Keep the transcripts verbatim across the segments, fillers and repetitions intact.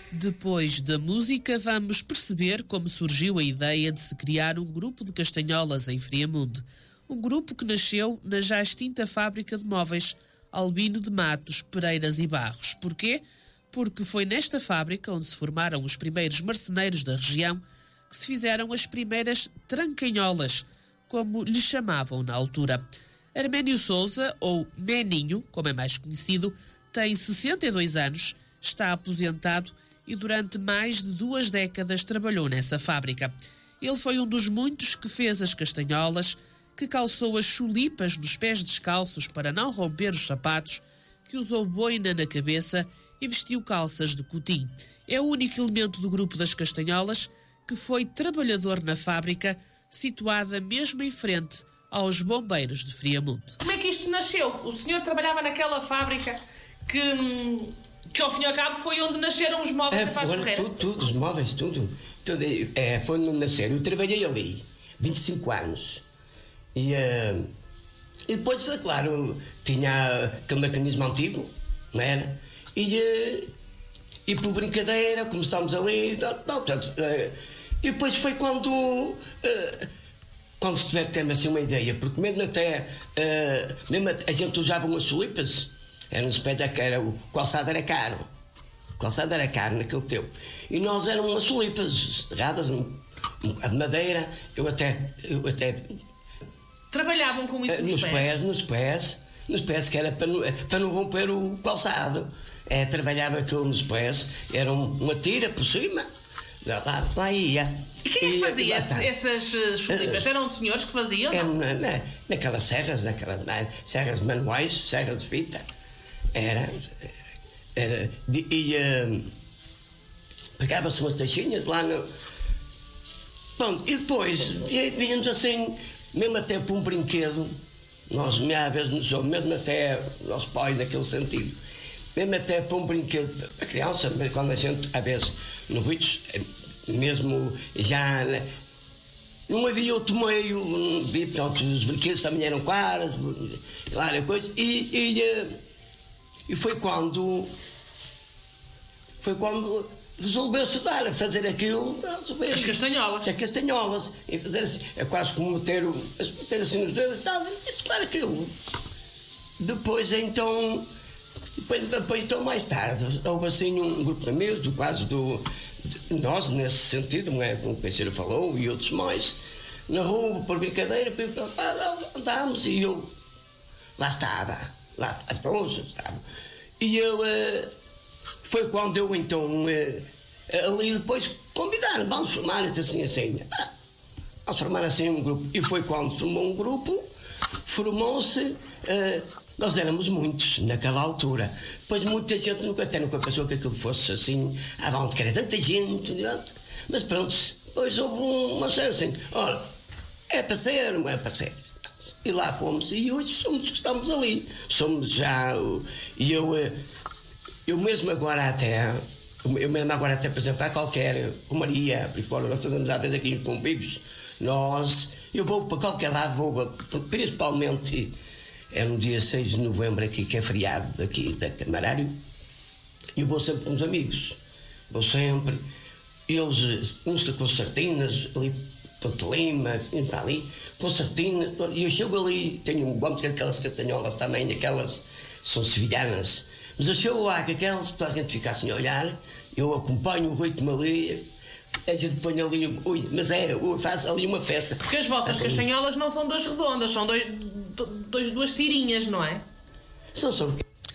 Depois da música, vamos perceber como surgiu a ideia de se criar um grupo de castanholas em Friamundo. Um grupo que nasceu na já extinta fábrica de móveis Albino de Matos, Pereiras e Barros. Porquê? Porque foi nesta fábrica onde se formaram os primeiros marceneiros da região que se fizeram as primeiras trancanholas, como lhe chamavam na altura. Arménio Sousa, ou Meninho, como é mais conhecido, tem sessenta e dois anos, está aposentado e durante mais de duas décadas trabalhou nessa fábrica. Ele foi um dos muitos que fez as castanholas, que calçou as chulipas nos pés descalços para não romper os sapatos, que usou boina na cabeça e vestiu calças de cotim. É o único elemento do grupo das castanholas que foi trabalhador na fábrica, situada mesmo em frente aos bombeiros de Friamundo. Como é que isto nasceu? O senhor trabalhava naquela fábrica que, que ao fim e ao cabo, foi onde nasceram os móveis é, da Paz Ferreira? Tudo, tudo, os móveis, tudo. tudo é, foi onde nasceram. Eu trabalhei ali, vinte e cinco anos. E, uh, e depois, claro, tinha aquele mecanismo antigo, não era? E, uh, e por brincadeira, começámos ali. Não, não, uh, e depois foi quando. Uh, quando se tiver que ter assim uma ideia, porque mesmo até. Uh, mesmo a, a gente usava umas chulipas, era um espécie que era. O calçado era caro. O calçado era caro naquele tempo. E nós éramos umas chulipas, erradas, um, um, a madeira, eu até. Eu até Trabalhavam com isso nos, nos pés? pés? Nos pés, nos pés, que era para não, para não romper o calçado. É, trabalhava aquilo nos pés, era um, uma tira por cima, lá, lá ia. E quem é que fazia e, essas uh, chulipas? Uh, Eram senhores que faziam? Eram na, na, naquelas serras, naquelas na, serras manuais, serras de fita. Era. era de, e uh, pegava-se umas taxinhas lá no. Bom, e depois, e vinhamos assim. Mesmo até por um brinquedo, nós, às vezes, mesmo até nós pais naquele sentido, mesmo até por um brinquedo para criança, quando a gente, às vezes, no Ritz, mesmo já não havia outro meio, portanto, os brinquedos também eram caros, claro, coisa, e, e, e foi quando, foi quando resolveu-se dar a fazer aquilo, as castanholas. As castanholas, e fazer assim, é quase como meter, meter assim nos dedos e tal, e dar aquilo. Depois então, depois, depois então mais tarde, houve assim um grupo de amigos, quase do, de, nós nesse sentido, não é, como o Penseiro falou, e outros mais, na rua, por brincadeira, andámos e eu, lá estava, lá estava, e eu, uh, foi quando eu então eh, ali depois convidaram, vamos formar assim assim, ah, vamos formar assim um grupo, e foi quando formou um grupo, formou-se, eh, nós éramos muitos naquela altura, depois muita gente nunca, até nunca pensou que aquilo fosse assim, avant que era tanta gente, mas pronto, depois houve uma cena assim, olha, é para ser ou não é para ser? E lá fomos, e hoje somos que estamos ali, somos já, e eu Eu mesmo agora até, eu mesmo agora até, por exemplo, a qualquer Maria, por fora, nós fazemos às vezes aqui em convívios, nós, eu vou para qualquer lado, vou, principalmente, é no dia seis de novembro aqui, que é feriado aqui da Camarário, e eu vou sempre com os amigos, vou sempre, eles, uns com sardinas, ali, Ponte Lima, para ali, com sardinas, e eu chego ali, tenho um vamos ter aquelas castanholas também, aquelas são sevilhanas. Mas eu chego lá que aquelas, toda a gente fica assim a olhar, eu acompanho o ritmo ali, a gente põe ali, ui, mas é, faz ali uma festa. Porque as vossas castanholas não são duas redondas, são dois, dois, duas tirinhas, não é? São, são.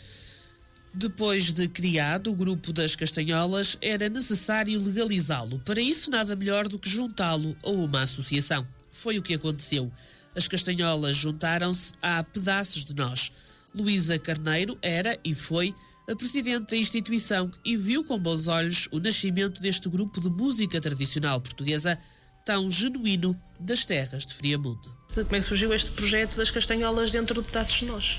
Depois de criado o grupo das castanholas, era necessário legalizá-lo. Para isso, nada melhor do que juntá-lo a uma associação. Foi o que aconteceu. As castanholas juntaram-se a Pedaços de Nós. Luísa Carneiro era e foi a presidente da instituição e viu com bons olhos o nascimento deste grupo de música tradicional portuguesa tão genuíno das terras de Friamundo. Como é que surgiu este projeto das castanholas dentro do Pedaços de Nós?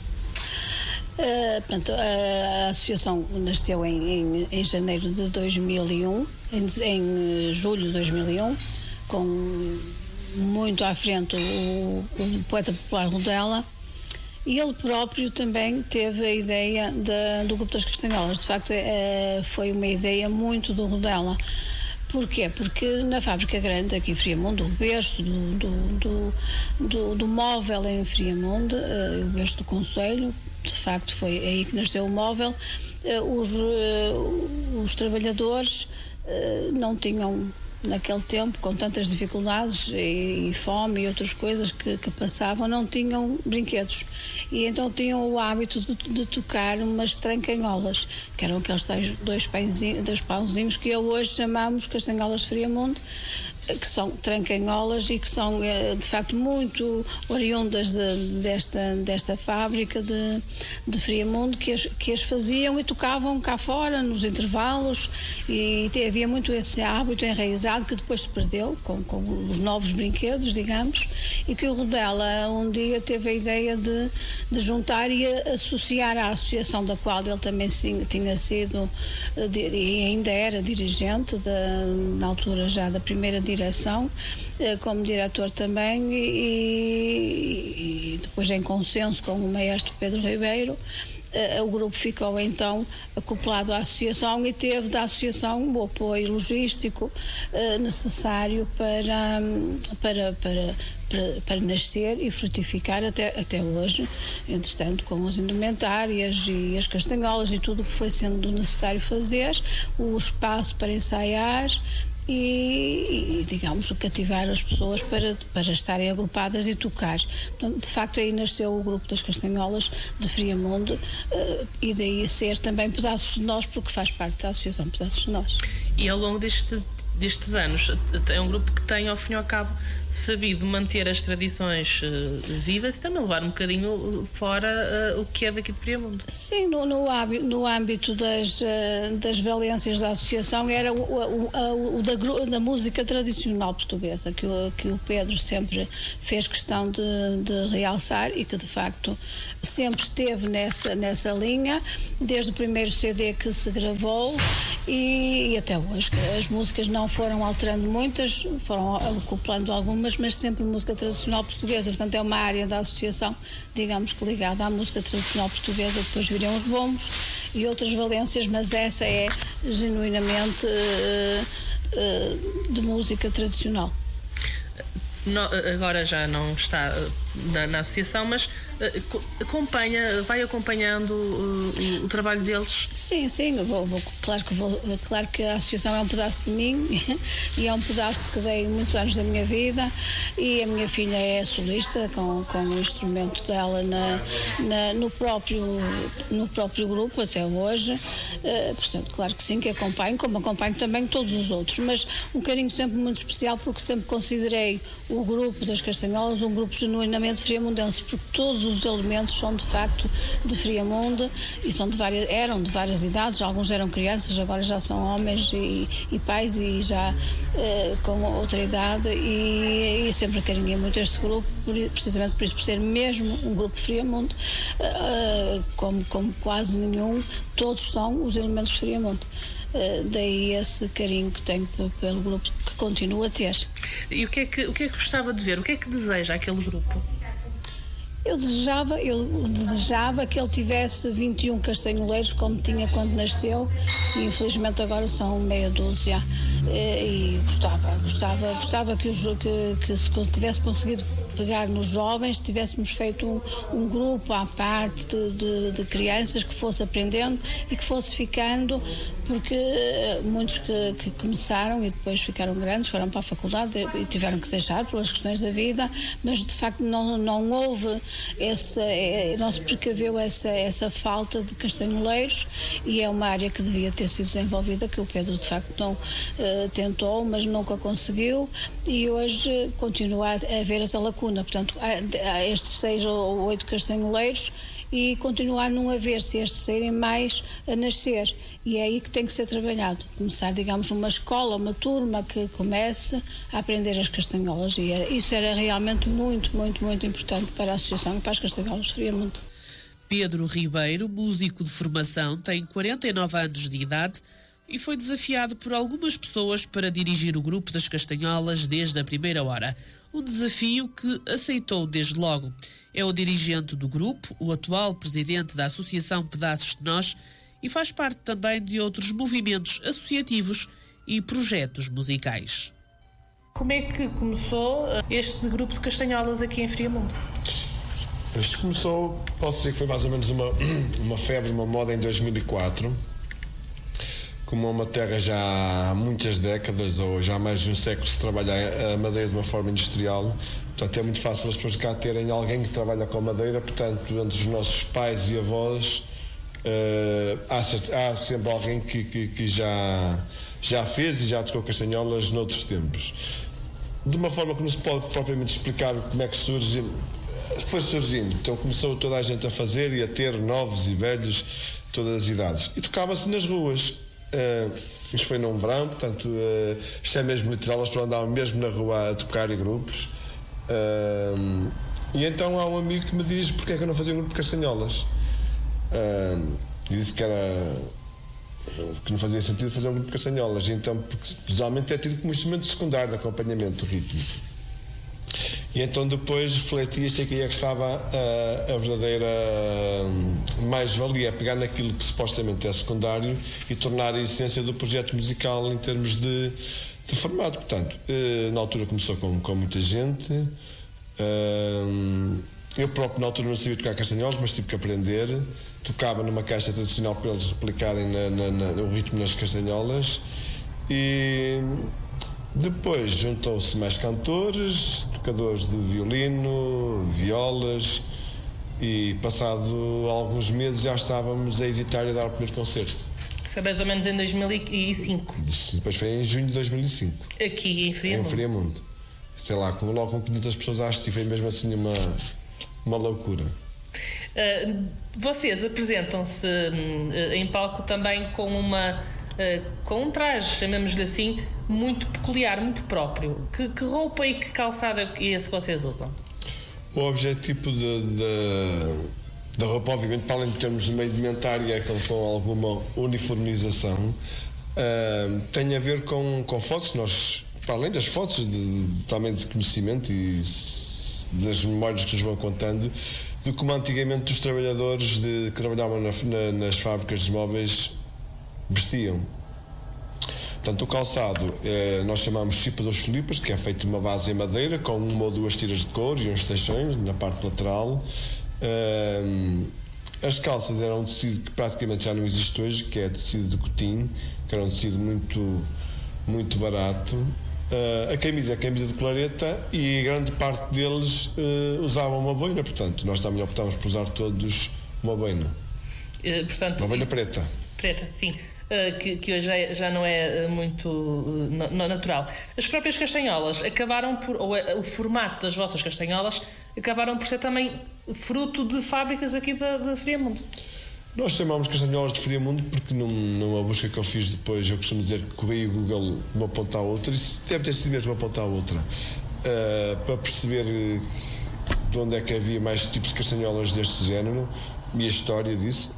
Uh, portanto, a, a associação nasceu em, em, em janeiro de dois mil e um, em, em julho de dois mil e um, com muito à frente o, o poeta popular Rodela, E ele próprio também teve a ideia de, do Grupo das Castanholas. De facto, é, foi uma ideia muito do Rodela. Porquê? Porque na Fábrica Grande, aqui em Friamundo, o berço do, do, do, do, do móvel em Friamundo, uh, o berço do Conselho, de facto foi aí que nasceu o móvel, uh, os, uh, os trabalhadores uh, não tinham, naquele tempo, com tantas dificuldades e, e fome e outras coisas que, que passavam, não tinham brinquedos. E então tinham o hábito de, de tocar umas trancanholas, que eram aqueles dois pãezinhos, dois pãozinhos que hoje chamamos castanholas de Friamundo, que são trancanholas e que são, de facto, muito oriundas de, desta, desta fábrica de, de Friamundo, que as, que as faziam e tocavam cá fora, nos intervalos, e havia muito esse hábito enraizado que depois se perdeu com, com os novos brinquedos, digamos, e que o Rodela um dia teve a ideia de, de juntar e associar à associação da qual ele também sim, tinha sido e ainda era dirigente, da, na altura já da primeira direção, como diretor também, e, e depois em consenso com o maestro Pedro Ribeiro. O grupo ficou então acoplado à associação e teve da associação o apoio logístico uh, necessário para, para, para, para, para nascer e frutificar até, até hoje, entretanto, com as indumentárias e as castanholas e tudo o que foi sendo necessário fazer, o espaço para ensaiar. E, e, digamos, cativar as pessoas para, para estarem agrupadas e tocar. Portanto, de facto, aí nasceu o Grupo das Castanholas de Friamundo, uh, e daí ser também Pedaços de Nós, porque faz parte da Associação Pedaços de Nós. E ao longo deste, destes anos, é um grupo que tem, ao fim e ao cabo, sabido manter as tradições uh, vivas e também levar um bocadinho fora uh, o que é daqui de Friamundo. Sim, no, no, no âmbito das, uh, das valências da associação era o, o, o, o da, da música tradicional portuguesa, que o, que o Pedro sempre fez questão de, de realçar e que de facto sempre esteve nessa, nessa linha, desde o primeiro C D que se gravou e, e até hoje. As músicas não foram alterando muitas, foram acoplando algumas, mas sempre música tradicional portuguesa. Portanto, é uma área da associação, digamos que ligada à música tradicional portuguesa. Depois viriam os bombos e outras valências, mas essa é genuinamente uh, uh, de música tradicional. No, agora já não está na, na associação, mas uh, acompanha, vai acompanhando uh, o, o trabalho deles? Sim, sim, vou, vou, claro, que vou, claro que a associação é um pedaço de mim e é um pedaço que dei muitos anos da minha vida, e a minha filha é solista com, com o instrumento dela na, na, no, próprio, no próprio grupo até hoje, uh, portanto, claro que sim, que acompanho, como acompanho também todos os outros, mas um carinho sempre muito especial, porque sempre considerei o Grupo das Castanholas um grupo genuinamente friamundense, porque todos os elementos são de facto de Friamundo e são de várias, eram de várias idades, alguns eram crianças, agora já são homens e, e pais e já eh, com outra idade, e, e sempre acarinhei muito este grupo, por, precisamente por isso, por ser mesmo um grupo de Friamundo, eh, como, como quase nenhum, todos são os elementos de Friamundo. Uh, daí esse carinho que tenho pelo grupo, que continuo a ter. E o que é que, o que é que gostava de ver? O que é que deseja aquele grupo? Eu desejava, eu desejava que ele tivesse vinte e um castanholeiros, como tinha quando nasceu, e infelizmente agora são meia dúzia. E, e gostava, gostava, gostava que, os, que, que se tivesse conseguido pegar nos jovens, tivéssemos feito um, um grupo à parte de, de, de crianças que fosse aprendendo e que fosse ficando, porque muitos que, que começaram e depois ficaram grandes, foram para a faculdade e tiveram que deixar pelas questões da vida, mas de facto não, não houve essa, não se precaveu essa, essa falta de castanholeiros, e é uma área que devia ter sido desenvolvida, que o Pedro de facto não uh, tentou, mas nunca conseguiu, e hoje continua a haver essa lacuna. Portanto, há, há estes seis ou oito castanholeiros e continuar a não haver, se estes serem mais a nascer, e é aí que tem que ser trabalhado, começar, digamos, uma escola, uma turma que comece a aprender as castanholas, e era, isso era realmente muito, muito, muito importante para a Associação e para as Castanholas de Friamundo. Pedro Ribeiro, músico de formação, tem quarenta e nove anos de idade, e foi desafiado por algumas pessoas para dirigir o grupo das Castanholas desde a primeira hora. Um desafio que aceitou desde logo. É o dirigente do grupo, o atual presidente da Associação Pedaços de Nós, e faz parte também de outros movimentos associativos e projetos musicais. Como é que começou este grupo de Castanholas aqui em Friamundo? Isto começou, posso dizer que foi mais ou menos uma, uma febre, uma moda em dois mil e quatro. Como é uma terra já há muitas décadas, ou já há mais de um século, se trabalha a madeira de uma forma industrial. Portanto, é muito fácil as pessoas cá terem alguém que trabalha com madeira. Portanto, entre os nossos pais e avós, uh, há, há sempre alguém que, que, que já, já fez e já tocou castanholas noutros tempos. De uma forma que não se pode propriamente explicar como é que surge, foi surgindo. Então começou toda a gente a fazer e a ter novos e velhos, todas as idades. E tocava-se nas ruas. Uh, isto foi num verão, portanto, uh, isto é mesmo literal, as pessoas andavam mesmo na rua a tocar em grupos. Uh, e então há um amigo que me diz porque é que eu não fazia um grupo de castanholas. Uh, e disse que era que não fazia sentido fazer um grupo de castanholas. E então, porque geralmente é tido como instrumento secundário de acompanhamento rítmico. E então depois refleti e achei que aí é que estava a, a verdadeira mais-valia, pegar naquilo que supostamente é secundário e tornar a essência do projeto musical em termos de, de formato. Portanto, na altura começou com, com muita gente. Eu próprio na altura não sabia tocar castanholas, mas tive que aprender. Tocava numa caixa tradicional para eles replicarem na, na, na, o ritmo nas castanholas. E depois juntou-se mais cantores, tocadores de violino, violas, e passado alguns meses já estávamos a editar e a dar o primeiro concerto. Foi mais ou menos em dois mil e cinco. Depois foi em junho de dois mil e cinco. Aqui em Friamundo. Em Friamundo. Sei lá, com, logo com quinhentas pessoas, acho que foi mesmo assim uma, uma loucura. Uh, vocês apresentam-se uh, em palco também com uma uh, com um traje, chamamos-lhe assim, muito peculiar, muito próprio. Que, que roupa e que calçado é esse que vocês usam? O objetivo da roupa, obviamente, para além de termos meio indumentária é com alguma uniformização, uh, tem a ver com, com fotos. Nós, para além das fotos de, também de conhecimento e das memórias que nos vão contando, de como antigamente os trabalhadores de, que trabalhavam na, na, nas fábricas de móveis vestiam. Portanto, o calçado eh, nós chamamos chipa dos Filipas, que é feito de uma base em madeira com uma ou duas tiras de couro e uns teixões na parte lateral. Uh, as calças eram um tecido que praticamente já não existe hoje, que é tecido de cotim, que era um tecido muito, muito barato. Uh, a camisa é a camisa de clareta e grande parte deles uh, usavam uma boina, portanto nós também optámos por usar todos uma boina. Uh, portanto, uma boina preta. Preta, sim. Uh, que, que hoje já, já não é muito uh, no, natural. As próprias castanholas acabaram por, ou uh, o formato das vossas castanholas acabaram por ser também fruto de fábricas aqui da, da Friamundo. Nós chamamos castanholas de Friamundo porque num, numa busca que eu fiz depois, eu costumo dizer que corri o Google de uma ponta à outra, isso deve ter sido mesmo uma ponta à outra, uh, para perceber de onde é que havia mais tipos de castanholas deste género e a história disso.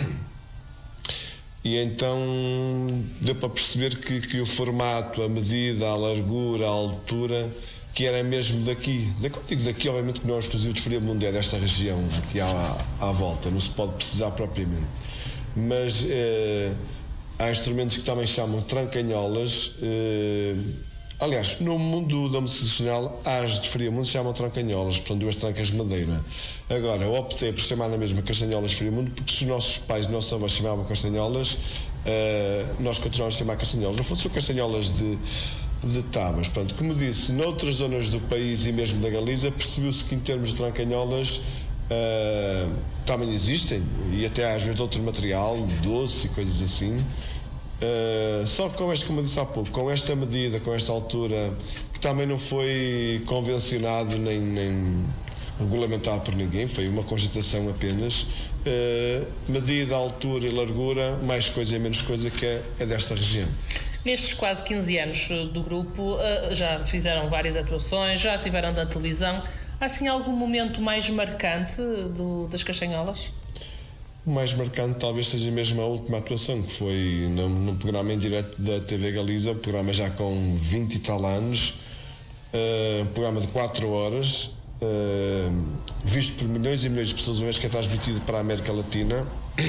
E então deu para perceber que, que o formato, a medida, a largura, a altura, que era mesmo daqui, daqui, daqui obviamente que não é exclusivo de Friamundo, é desta região aqui à, à volta, não se pode precisar propriamente, mas eh, há instrumentos que também chamam trancanholas, eh, aliás, no mundo da música tradicional as de Friamundo se chamam trancanholas, portanto duas trancas de madeira. Agora, eu optei por chamar na mesma castanholas de Friamundo porque se os nossos pais e nossos avós chamavam castanholas, eh, nós continuamos a chamar castanholas, não fossem castanholas de de tábuas. Portanto, como disse, noutras zonas do país e mesmo da Galiza, percebeu-se que em termos de trancanholas uh, também existem, e até às vezes de outro material, doce e coisas assim. Uh, só que com este, como eu disse há pouco, com esta medida, com esta altura, que também não foi convencionado nem, nem regulamentado por ninguém, foi uma constatação apenas, uh, medida, altura e largura, mais coisa e menos coisa, que é, é desta região. Nestes quase quinze anos do grupo, já fizeram várias atuações, já tiveram da televisão. Há assim algum momento mais marcante do, das castanholas? O mais marcante talvez seja mesmo a última atuação, que foi num, num programa em direto da T V Galiza, um programa já com vinte e tal anos, uh, um programa de quatro horas, uh, visto por milhões e milhões de pessoas, uma vez que é transmitido para a América Latina.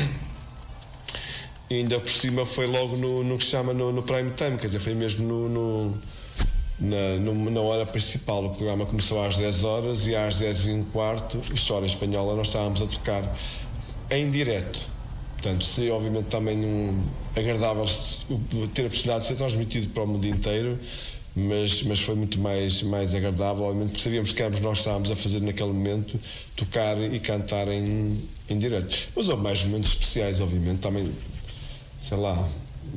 E ainda por cima foi logo no, no que se chama no, no prime time, quer dizer, foi mesmo no, no, na, no, na hora principal. O programa começou às dez horas e às dez e um quarto, história espanhola, nós estávamos a tocar em direto. Portanto, seria obviamente também um agradável ter a possibilidade de ser transmitido para o mundo inteiro, mas, mas foi muito mais, mais agradável, obviamente, porque sabíamos que éramos nós que estávamos a fazer naquele momento, tocar e cantar em, em direto. Mas houve mais momentos especiais, obviamente, também, sei lá,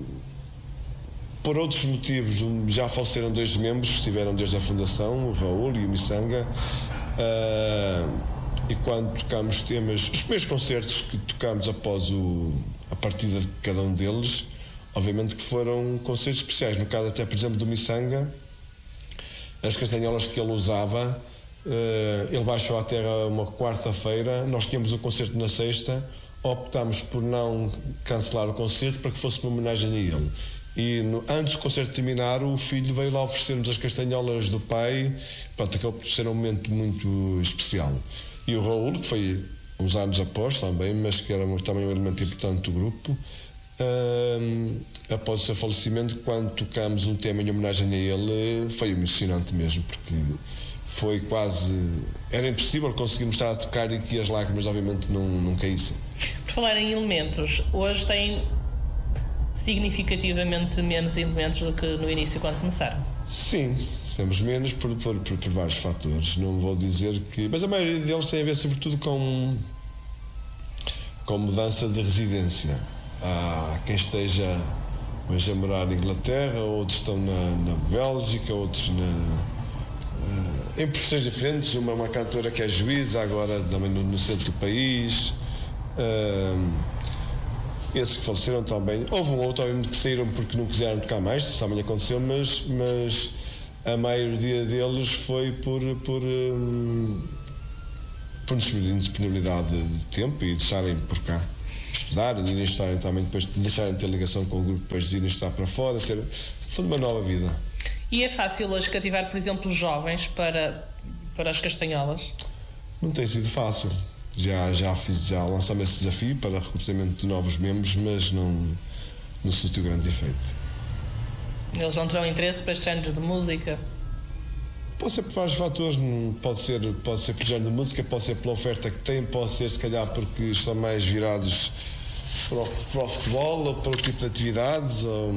por outros motivos. Já faleceram dois membros que estiveram desde a fundação, o Raul e o Missanga. Uh, E quando tocámos temas, os primeiros concertos que tocámos após o, a partida de cada um deles, obviamente que foram concertos especiais. No caso até, por exemplo, do Missanga, as castanholas que ele usava, uh, ele baixou à terra uma quarta-feira, nós tínhamos o concerto na sexta, optámos por não cancelar o concerto para que fosse uma homenagem a ele. E no, antes do concerto terminar, o filho veio lá oferecer-nos as castanholas do pai. Pronto, acabou por ser um momento muito especial. E o Raul, que foi uns anos após também, mas que era também um elemento importante do grupo, um, após o seu falecimento, quando tocámos um tema em homenagem a ele, foi emocionante mesmo, porque foi quase... era impossível conseguirmos estar a tocar e que as lágrimas obviamente não, não caíssem. Por falar em elementos, hoje tem significativamente menos elementos do que no início, quando começaram? Sim, temos menos por, por, por, por vários fatores. Não vou dizer que... Mas a maioria deles tem a ver sobretudo com, com mudança de residência. Há quem esteja hoje a morar na Inglaterra, outros estão na, na Bélgica, outros na, uh, em profissões diferentes. Uma, uma cantora que é juíza, agora também no, no centro do país. Uh, esses que faleceram também. Houve um outro obviamente que saíram porque não quiseram tocar mais, isso também aconteceu, mas, mas a maioria deles foi por, por, um, por disponibilidade de tempo e de estarem por cá, estudarem e estarem também depois de deixarem de ter ligação com o grupo, depois de irem estar para fora, ter foi uma nova vida. E é fácil hoje cativar, por exemplo, os jovens para, para as castanholas? Não tem sido fácil. Já, já, fiz, já lançamos esse desafio para recrutamento de novos membros, mas não, não surtiu grande efeito. Eles não terão interesse para estes géneros de música? Pode ser por vários fatores, pode ser, pode ser pelo género de música, pode ser pela oferta que tem, pode ser se calhar porque estão mais virados para o, para o futebol ou para o tipo de atividades, ou,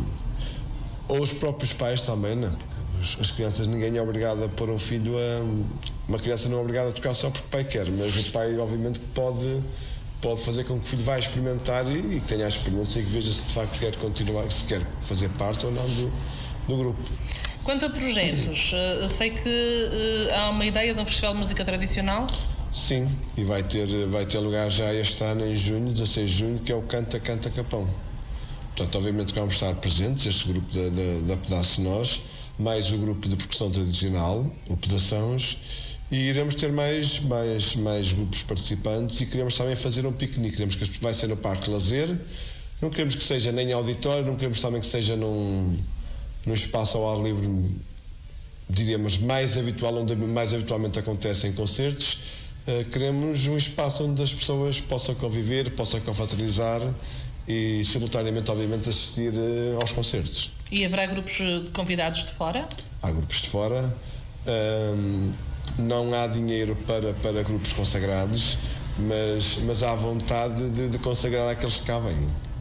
ou os próprios pais também, né? Porque as crianças, ninguém é obrigado a pôr um filho a... Uma criança não é obrigada a tocar só porque o pai quer, mas o pai obviamente pode, pode fazer com que o filho vá experimentar e, e que tenha a experiência e que veja se de facto quer continuar, se quer fazer parte ou não do, do grupo. Quanto a projetos, eu sei que uh, há uma ideia de um festival de música tradicional? Sim, e vai ter, vai ter lugar já este ano em junho, dezasseis de junho, que é o Canta Canta Capão. Portanto, obviamente que vamos estar presentes, este grupo da, da, da Pedaço Nós, mais o grupo de percussão tradicional, o Pedações, e iremos ter mais, mais, mais grupos participantes e queremos também fazer um piquenique. Queremos que vai ser no Parque Lazer, não queremos que seja nem auditório, não queremos também que seja num, num espaço ao ar livre, diríamos, mais habitual, onde mais habitualmente acontecem concertos. Uh, queremos um espaço onde as pessoas possam conviver, possam confraternizar e simultaneamente, obviamente, assistir uh, aos concertos. E haverá grupos de convidados de fora? Há grupos de fora. Um, não há dinheiro para, para grupos consagrados, mas, mas há vontade de, de consagrar aqueles que cá vêm.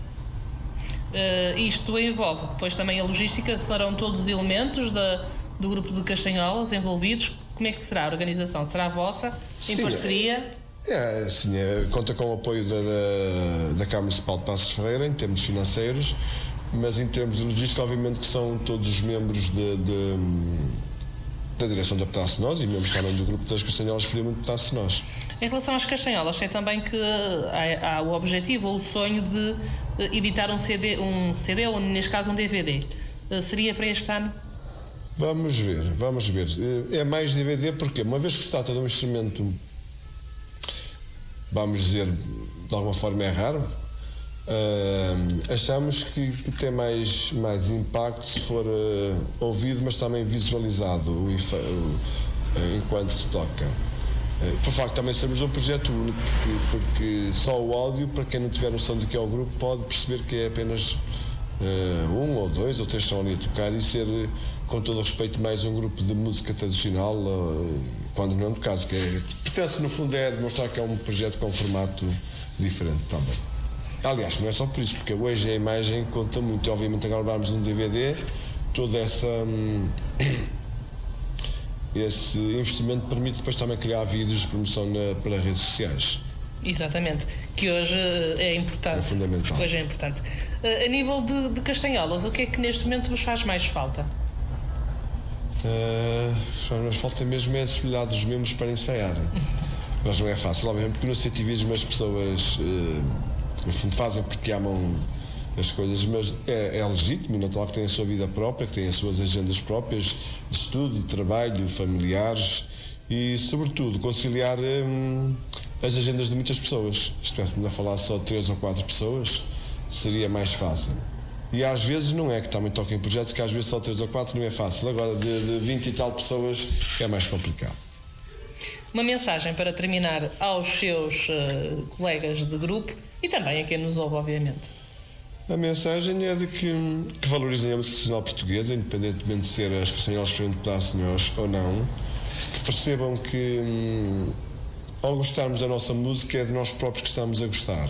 Uh, isto envolve depois também a logística, serão todos os elementos da, do grupo de castanholas envolvidos. Como é que será a organização? Será a vossa? Em Sim, parceria? É, é, sim, é, conta com o apoio da, da, da Câmara Municipal de Passos Ferreira em termos financeiros, mas em termos de logística, obviamente que são todos os membros de, de, da direção da Pedaço Nós e membros também do grupo das Castanholas Friamente Pedaço Nós. Em relação às castanholas, sei também que há, há o objetivo ou o sonho de editar um C D, um C D ou neste caso um D V D. Seria para este ano? Vamos ver, vamos ver. É mais D V D porque, uma vez que se trata de um instrumento, vamos dizer, de alguma forma é raro, uh, achamos que, que tem mais, mais impacto se for uh, ouvido, mas também visualizado o, o, enquanto se toca. Uh, por facto também sermos um projeto único, porque, porque só o áudio, para quem não tiver noção de que é o grupo, pode perceber que é apenas uh, um ou dois ou três estão ali a tocar, e ser, com todo o respeito, mais um grupo de música tradicional, uh, quando não é no caso, que é, pertence no fundo é demonstrar que é um projeto com um formato diferente também. Aliás, não é só por isso, porque hoje a imagem conta muito, e obviamente agora gravarmos um D V D, toda essa hum, esse investimento permite depois também criar vídeos de promoção na, para redes sociais. Exatamente, que hoje é importante. É fundamental. Hoje é importante. A nível de, de Castanholas, o que é que neste momento vos faz mais falta? Uh, faz mais falta mesmo é desfilhar dos membros para ensaiar. Mas não é fácil, obviamente, porque no associativismo as pessoas uh, no fundo fazem porque amam as coisas, mas é, é legítimo e natural que têm a sua vida própria, que têm as suas agendas próprias de estudo, de trabalho, familiares e, sobretudo, conciliar hum, as agendas de muitas pessoas. Se estivéssemos a falar só de três ou quatro pessoas, seria mais fácil. E às vezes não é, que também toca em projetos que às vezes só três ou quatro não é fácil. Agora, de, de vinte e tal pessoas é mais complicado. Uma mensagem para terminar aos seus uh, colegas de grupo e também a quem nos ouve, obviamente. A mensagem é de que, que valorizem a música tradicional portuguesa, independentemente de ser as Castanholas frente de pedaços ou não, que percebam que hum, ao gostarmos da nossa música é de nós próprios que estamos a gostar.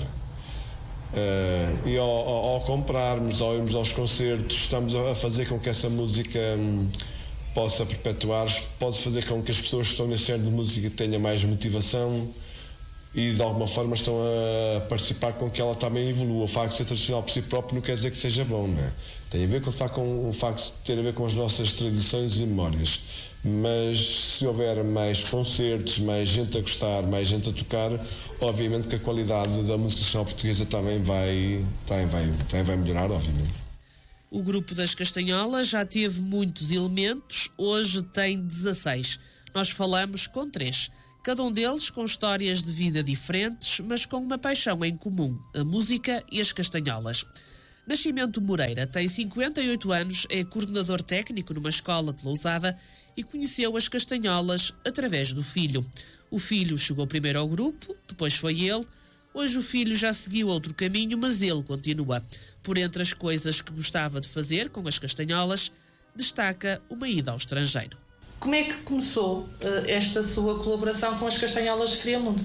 Uh, e ao, ao, ao comprarmos, ao irmos aos concertos, estamos a fazer com que essa música hum, possa perpetuar, pode fazer com que as pessoas que estão nesse género de música tenham mais motivação e de alguma forma estão a participar com que ela também evolua. O facto de ser tradicional por si próprio não quer dizer que seja bom, não é? Tem a ver com o facto, com o facto de ter a ver com as nossas tradições e memórias. Mas se houver mais concertos, mais gente a gostar, mais gente a tocar, obviamente que a qualidade da música tradicional portuguesa também vai, também vai, também vai melhorar, obviamente. O grupo das Castanholas já teve muitos elementos, hoje tem dezasseis. Nós falamos com três. Cada um deles com histórias de vida diferentes, mas com uma paixão em comum, a música e as castanholas. Nascimento Moreira tem cinquenta e oito anos, é coordenador técnico numa escola de Lousada e conheceu as castanholas através do filho. O filho chegou primeiro ao grupo, depois foi ele. Hoje o filho já seguiu outro caminho, mas ele continua. Por entre as coisas que gostava de fazer com as castanholas, destaca uma ida ao estrangeiro. Como é que começou uh, esta sua colaboração com as Castanholas de Friamundo?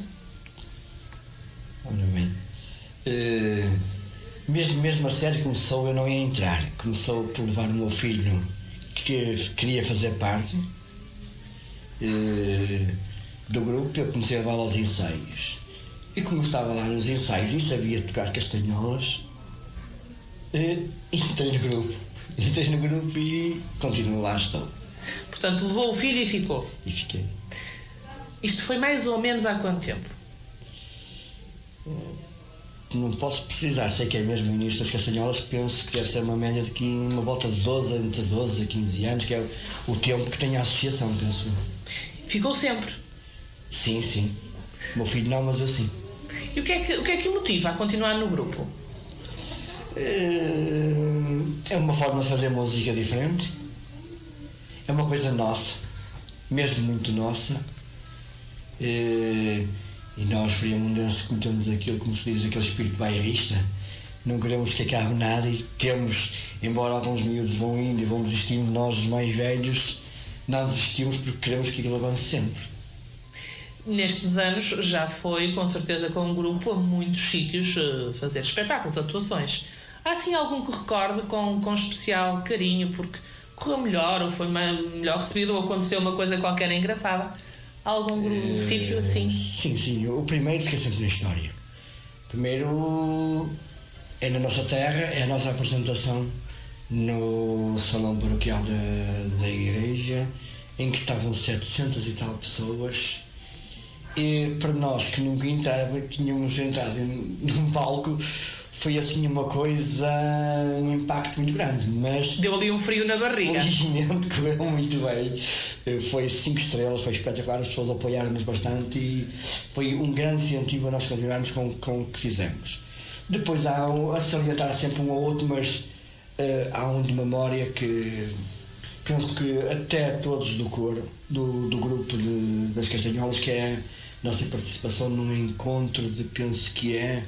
Olha bem, uh, mesmo, mesmo a série começou, eu não ia entrar. Começou por levar o meu filho, que queria fazer parte uh, do grupo. Eu comecei a levá-lo aos ensaios. E como estava lá nos ensaios e sabia tocar castanholas, uh, entrei no grupo. Entrei no grupo e continuo lá, estou. Portanto, levou o filho e ficou? E fiquei. Isto foi mais ou menos há quanto tempo? Não posso precisar, sei que é mesmo o início das castanholas, penso que deve ser uma média de uma volta de doze, entre doze a quinze anos, que é o tempo que tem a associação, penso. Ficou sempre? Sim, sim. O meu filho não, mas eu sim. E o que é que, o que é que o motiva a continuar no grupo? É uma forma de fazer música diferente. É uma coisa nossa, mesmo muito nossa, e, e nós, friamundenses, que temos aquilo, como se diz, aquele espírito bairrista, não queremos que acabe nada e temos, embora alguns miúdos vão indo e vão desistindo, nós, os mais velhos, não desistimos porque queremos que aquilo avance sempre. Nestes anos já foi, com certeza, com um grupo a muitos sítios fazer espetáculos, atuações. Há assim algum que recorde com, com especial carinho, porque correu melhor, ou foi melhor recebido, ou aconteceu uma coisa qualquer engraçada? Algum grupo, uh, sítio assim? Sim, sim. O primeiro fica sempre na história. Primeiro é na nossa terra, é a nossa apresentação no salão paroquial da, da igreja, em que estavam setecentas e tal pessoas. E para nós que nunca entrava, tínhamos entrado num palco, foi assim uma coisa, um impacto impacto muito grande, mas... Deu ali um frio na barriga. Felizmente correu muito bem, foi cinco estrelas, foi espetacular, as pessoas apoiaram-nos bastante e foi um grande incentivo a nós continuarmos com, com o que fizemos. Depois há um, a salientar sempre um ou outro, mas uh, há um de memória que penso que até todos do coro, do, do grupo de, das Castanholas, que é a nossa participação num encontro de, penso que é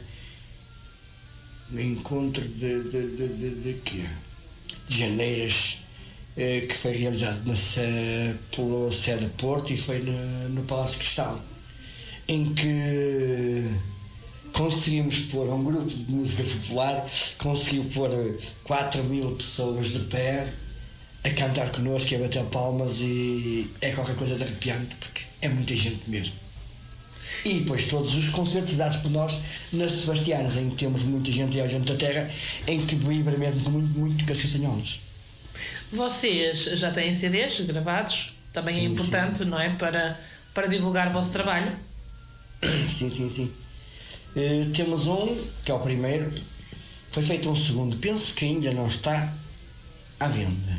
um encontro de, de, de, de, de, de, de Janeiras, eh, que foi realizado na, pela sede de Porto e foi no, no Palácio Cristal, em que conseguimos pôr um grupo de música popular, conseguiu pôr quatro mil pessoas de pé a cantar connosco e a bater palmas, e é qualquer coisa de arrepiante, porque é muita gente mesmo. E depois todos os concertos dados por nós nas Sebastianas, em que temos muita gente e a gente da terra, em que vibra mesmo muito, muito com as Castanholas. Vocês já têm C Ds gravados, também sim, é importante, sim. Não é? Para, para divulgar o vosso trabalho. Sim, sim, sim. Uh, temos um, que é o primeiro, foi feito um segundo, penso que ainda não está à venda,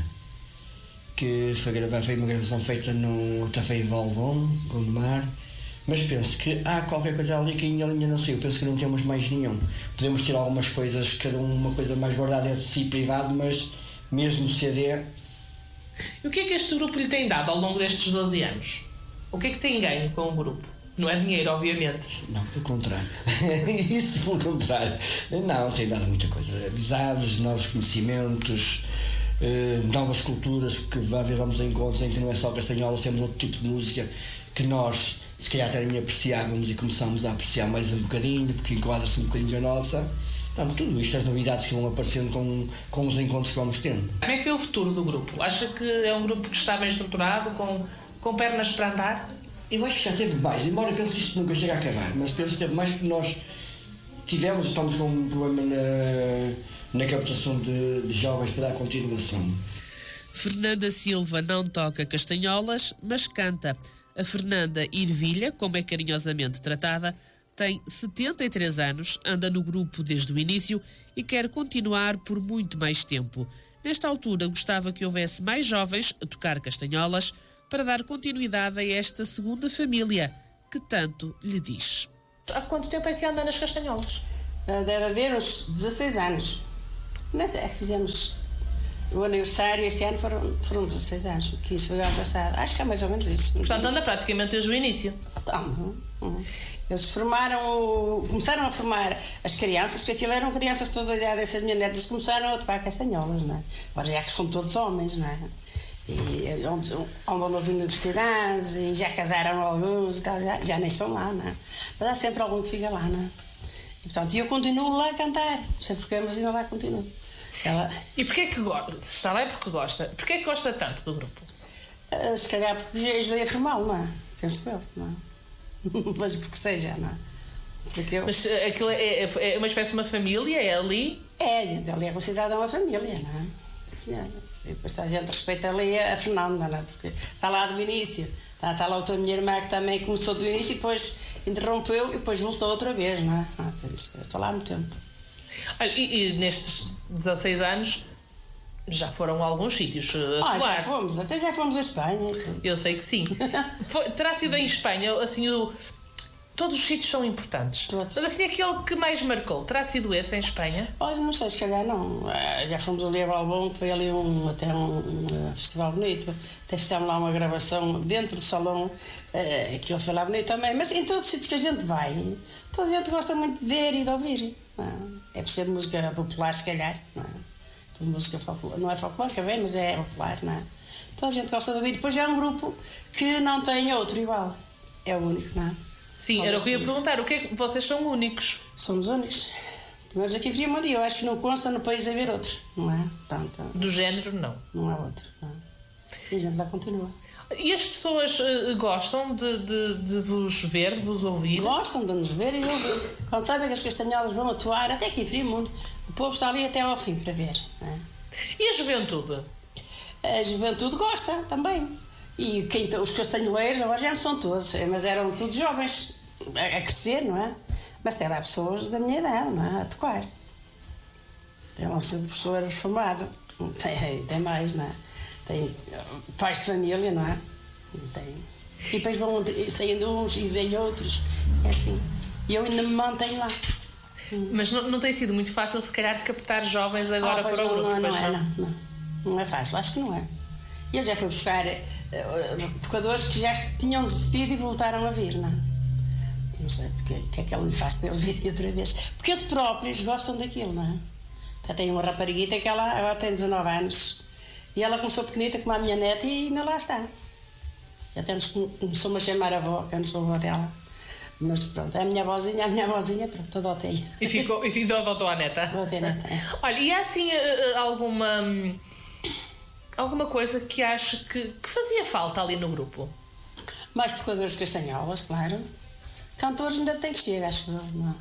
que foi, gravado, foi uma gravação feita no Café Valvão, Gondomar, mas penso que há qualquer coisa ali que ainda, ainda não sei, eu penso que não temos mais nenhum. Podemos ter algumas coisas, cada uma coisa mais guardada entre si, privado, mas mesmo C D. E o que é que este grupo lhe tem dado ao longo destes doze anos? O que é que tem ganho com o grupo? Não é dinheiro, obviamente. Não, pelo contrário. Isso pelo contrário. Não, tem dado muita coisa. Amizades, novos conhecimentos, eh, novas culturas, que às vezes vamos a encontros em que não é só castanholas, temos outro tipo de música que nós, se calhar, também apreciávamos e começamos a apreciar mais um bocadinho, porque enquadra-se um bocadinho a nossa. Portanto, tudo isto, as novidades que vão aparecendo com, com os encontros que vamos tendo. Como é que é o futuro do grupo? Acha que é um grupo que está bem estruturado, com, com pernas para andar? Eu acho que já teve mais, embora eu penso que isto nunca chegue a acabar, mas penso que teve mais porque nós tivemos, estamos com um problema na, na captação de, de jovens para dar continuação. Fernanda Silva não toca castanholas, mas canta. A Fernanda Irvilha, como é carinhosamente tratada, tem setenta e três anos, anda no grupo desde o início e quer continuar por muito mais tempo. Nesta altura, gostava que houvesse mais jovens a tocar castanholas para dar continuidade a esta segunda família, que tanto lhe diz. Há quanto tempo é que anda nas castanholas? Deve haver uns dezasseis anos. Mas é, fizemos o aniversário, este ano foram, foram dezasseis anos, que isso foi o ano passado. Acho que é mais ou menos isso. Portanto, anda praticamente desde o início. Então, eles formaram, começaram a formar as crianças, porque aquilo eram crianças toda a idade, essas minhas netas começaram a tocar castanholas, não é? Agora já que são todos homens, não é? E onde, andam nas universidades e já casaram alguns e tal, já, já nem são lá, não é? Mas há sempre algum que fica lá, não é? E portanto, eu continuo lá a cantar, sempre que mas ainda lá continuo. Ela... E porquê que gosta? Se está lá é porque gosta. Porquê que gosta tanto do grupo? Uh, se calhar porque já ajudei a formá-lo, não é? Penso eu, não é? Mas porque seja, não é? Porque eu... Mas aquilo é, é uma espécie de uma família, é ali? É, a gente ali é considerada uma família, não é? Sim, senhora. E depois a gente respeita ali a Fernanda, não é? Porque está lá do início. Está, está lá outra minha irmã que também começou do início e depois interrompeu e depois voltou outra vez, não é? Ah, por isso, estou lá há muito tempo. Olha, e, e nestes dezasseis anos já foram a alguns sítios uh, ah, já fomos, até já fomos à Espanha. Eu sei que sim. Foi, terá sido em Espanha, assim, o, todos os sítios são importantes. Todos. Mas assim, aquele que mais marcou, terá sido esse em Espanha? Olha, não sei, se calhar não. Já fomos ali a Balbão, foi ali um, até um, um festival bonito. Até fizemos lá uma gravação dentro do salão, eh, aquilo foi lá bonito também. Mas em todos os sítios que a gente vai, toda a gente gosta muito de ver e de ouvir. Não é? É por ser música popular, se calhar. Não é? Música folclórica, não é folclórica bem, mas é popular, não é? Toda a gente gosta de ouvir. Depois já é um grupo que não tem outro igual. É o único, não é? Sim, era o que eu ia perguntar. O que é que vocês são únicos? Somos únicos. Mas aqui em Friamundo, eu acho que não consta no país haver outros, não é? Tanto, do género, não. Não há outro, não é? E a gente lá continua. E as pessoas uh, gostam de, de, de vos ver, de vos ouvir? Gostam de nos ver e ouvir. Quando sabem que as castanholas vão atuar, até aqui em Friamundo, o povo está ali até ao fim para ver. Não é? E a juventude? A juventude gosta também. E quem, os castanholeiros agora já não são todos, mas eram todos jovens a, a crescer, não é? Mas tem lá pessoas da minha idade, não é? A tocar. Tem lá um senhor professor reformado. Tem, tem mais, não é? Tem pais de família, não é? Tem. E depois vão saindo uns e vêm outros. É assim. E eu ainda me mantenho lá. Mas não, não tem sido muito fácil, se calhar, captar jovens agora ah, para o não, grupo? Não, não, não, é, não, não. Não é fácil, acho que não é. E eu já fui buscar uh, tocadores que já tinham desistido e voltaram a vir, não é? Não sei porque, o que é que ela me faz para eles virem outra vez. Porque eles próprios gostam daquilo, não é? Já tem uma rapariguita que ela agora tem dezanove anos. E ela começou pequenita como a minha neta e ainda lá está. E até nos começou-me a chamar a avó, que eu não sou a avó dela. Mas pronto, é a minha avózinha, a minha avózinha, pronto, adotei. E ficou, e adotou a neta? Adotei a neta, é. Olha, e há assim alguma, alguma coisa que acho que, que fazia falta ali no grupo? Mais tocadores castanholas, claro. Cantores ainda tem que chegar, acho eu, não.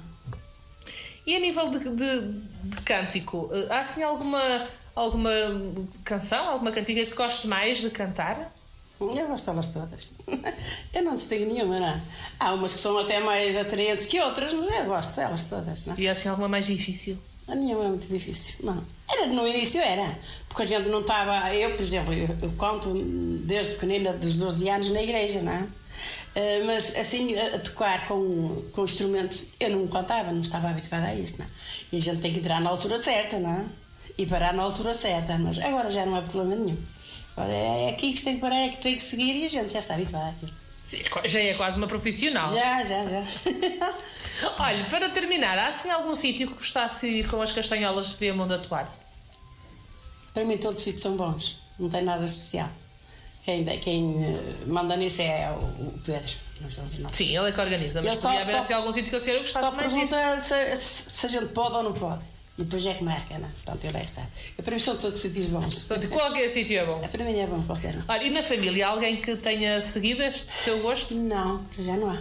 E a nível de, de, de cântico, há assim alguma, alguma canção, alguma cantiga que goste mais de cantar? Eu gosto delas todas. Eu não distingo nenhuma, não. Há umas que são até mais atraentes que outras, mas eu gosto delas todas, não. E há assim alguma mais difícil? A nenhuma é muito difícil, não. Era, no início era, porque a gente não estava... Eu, por exemplo, eu, eu conto desde pequenina, dos doze anos, na igreja, não é? Uh, mas assim, a, a tocar com, com instrumentos, eu não contava, não estava habituada a isso, não é? E a gente tem que entrar na altura certa, não é? E parar na altura certa, mas agora já não é problema nenhum. É aqui que se tem que parar, é que tem que seguir e a gente já está habituado àquilo. Já é quase uma profissional. Já, já, já. Olha, para terminar, há assim algum sítio que gostasse de ir com as castanholas de Friamundo atuar? Para mim todos os sítios são bons, não tem nada especial. Quem, quem manda nisso é o Pedro. Não somos nós. Sim, ele é que organiza, mas só, podia haver só, assim algum sítio que eu sei, eu gostasse só mais pergunta se, se a gente pode ou não pode. E depois é que marca, não é? Portanto, ele é que sabe. E para mim são todos sítios bons. Portanto, qualquer sítio é bom. Para mim é bom qualquer um. Olha, e na família, alguém que tenha seguido este seu gosto? Não, já não há.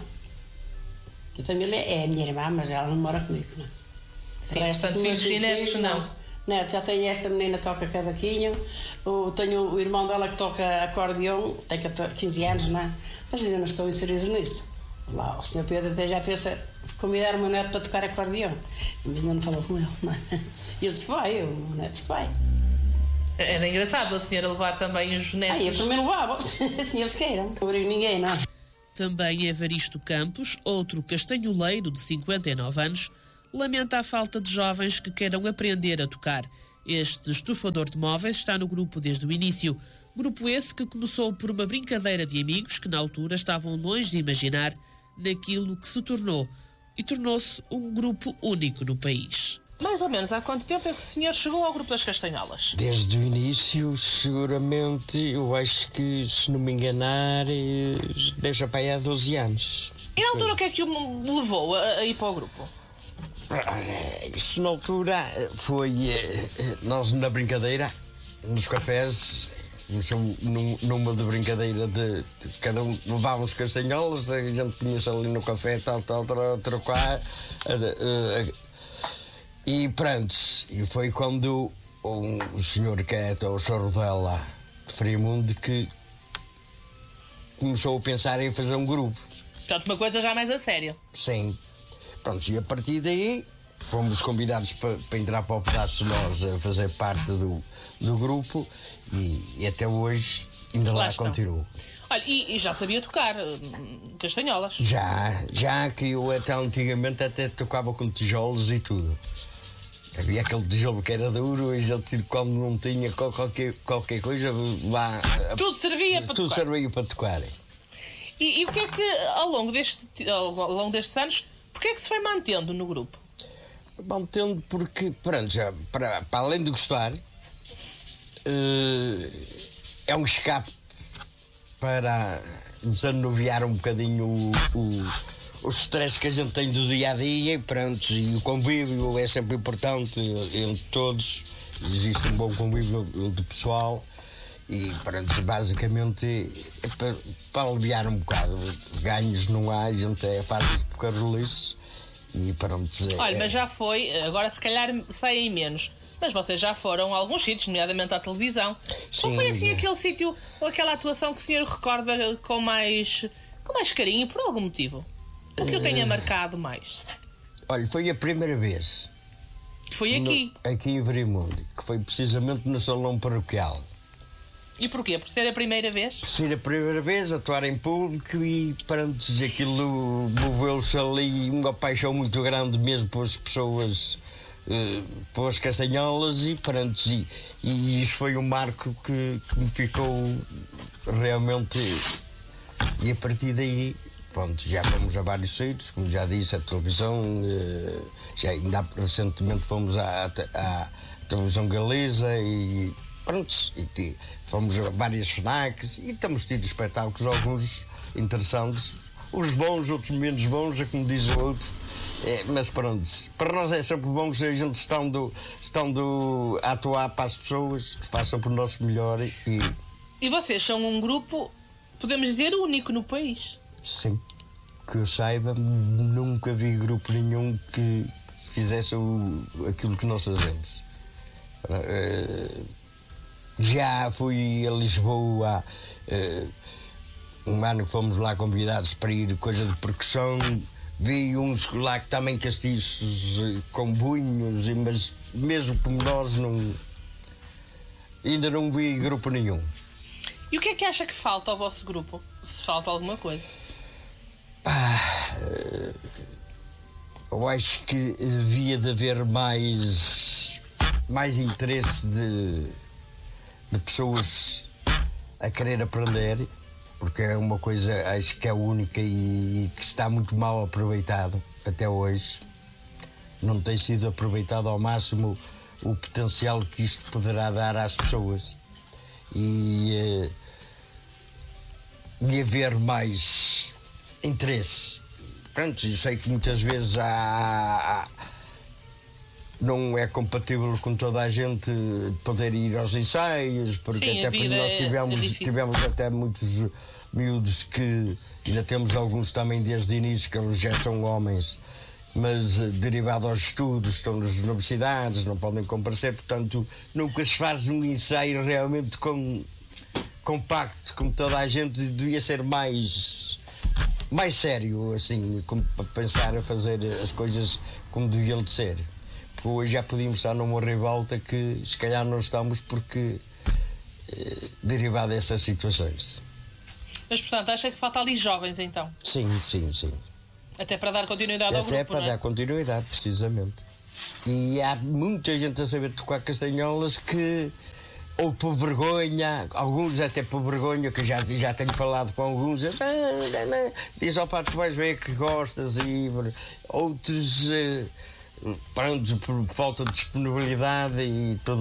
A família é a minha irmã, mas ela não mora comigo, não. Sim, portanto, filhos e netos, não. Netos, já tenho esta menina que toca cavaquinho, o, tenho o irmão dela que toca acordeão, tem quinze anos, não é? Mas ainda não estou inserido nisso. Lá, o senhor Pedro até já pensa convidar o meu neto para tocar acordeão, mas ainda não falou com ele, não é? E ele disse: vai, o meu neto disse: vai. Era engraçado a senhora levar também os netos. Ah, eu também levava, assim eles queiram. Não obrigo ninguém, não. Também Evaristo Campos, outro castanholeiro de cinquenta e nove anos, lamenta a falta de jovens que queiram aprender a tocar. Este estufador de móveis está no grupo desde o início. Grupo esse que começou por uma brincadeira de amigos que na altura estavam longe de imaginar naquilo que se tornou. E tornou-se um grupo único no país. Mais ou menos há quanto tempo é que o senhor chegou ao grupo das castanholas? Desde o início, seguramente, eu acho que, se não me enganar, deixa para aí há doze anos. E na altura o que é que o levou a, a ir para o grupo? Isso na altura foi nós na brincadeira, nos cafés, numa de brincadeira de, de cada um levava os castanholas, a gente punha-se ali no café, tal, tal, tal, trocar. E pronto, e foi quando um, o senhor Queto, o senhor Rodela de Friamundo, que começou a pensar em fazer um grupo. Portanto, uma coisa já mais a sério. Sim. Pronto, e a partir daí fomos convidados para, para entrar para o pedaço de nós a fazer parte do, do grupo e, e até hoje ainda lá, lá continuo. Olha, e, e já sabia tocar castanholas? Já, já que eu até antigamente até tocava com tijolos e tudo. Havia aquele tijolo que era duro e já quando não tinha qualquer, qualquer coisa lá. Tudo servia para tudo tocar. Tudo servia para tocar. E, e o que é que ao longo, deste, ao longo destes anos, porque é que se foi mantendo no grupo? Mantendo porque, pronto, já, para, para além de gostar, uh, é um escape para desanuviar um bocadinho o, o, o stress que a gente tem do dia a dia e pronto, e o convívio é sempre importante entre todos, existe um bom convívio do pessoal e pronto, basicamente é para, para aliviar um bocado. Ganhos não há, a gente é, faz isso por carolice e pronto. É, olha, mas já foi, agora se calhar saem menos. Mas vocês já foram a alguns sítios, nomeadamente à televisão. Sim, qual foi assim é. aquele sítio ou aquela atuação que o senhor recorda com mais, com mais carinho, por algum motivo? O que o tenha marcado mais? Olha, foi a primeira vez Foi aqui? No, aqui em Friamundo, que foi precisamente no salão paroquial. E porquê? Por ser a primeira vez? Por ser a primeira vez, atuar em público e, pronto, aquilo moveu-se ali uma paixão muito grande mesmo pelas pessoas, uh, pelas castanholas e, pronto, e, e isso foi um marco que, que me ficou realmente... E a partir daí, pronto, já fomos a vários sítios, como já disse, a televisão, uh, já ainda recentemente fomà à, à televisão galesa e... Pronto, e fomos a várias FNACs e temos tido espetáculos, alguns interessantes, uns bons, outros menos bons, é como diz o outro, é, mas pronto, para nós é sempre bom que a gente estando, estando a atuar para as pessoas, que façam por nosso melhor e... E vocês são um grupo, podemos dizer, único no país? Sim, que eu saiba, nunca vi grupo nenhum que fizesse o, aquilo que nós fazemos. Uh, Já fui a Lisboa, uh, um ano que fomos lá convidados para ir coisa de percussão, vi uns lá que também castiços com bunhos, mas mesmo como nós não, ainda não vi grupo nenhum. E o que é que acha que falta ao vosso grupo? Se falta alguma coisa? Ah, uh, eu acho que devia de haver mais, mais interesse de... de pessoas a querer aprender, porque é uma coisa, acho que é única e que está muito mal aproveitada até hoje. Não tem sido aproveitado ao máximo o potencial que isto poderá dar às pessoas. E, e haver mais interesse. Pronto, eu sei que muitas vezes há... há não é compatível com toda a gente poder ir aos ensaios, porque Sim, até porque nós tivemos, é, é tivemos até muitos miúdos que ainda temos alguns também desde o início, que eles já são homens, mas derivado aos estudos, estão nas universidades, não podem comparecer, portanto nunca se faz um ensaio realmente com, compacto, como toda a gente, devia ser mais, mais sério, assim, como para pensar a fazer as coisas como deviam de ser. Porque hoje já podíamos estar numa revolta que se calhar não estamos porque eh, derivado dessas situações. Mas portanto, acha que falta ali jovens então? Sim, sim, sim. Até para dar continuidade ao Até grupo, para não é? dar continuidade, precisamente. E há muita gente a saber tocar castanholas que, ou por vergonha, alguns até por vergonha, que eu já, já tenho falado com alguns, ah, não, não, diz ao pá, tu vais ver que gostas, e outros... Eh, pronto, por falta de disponibilidade e tudo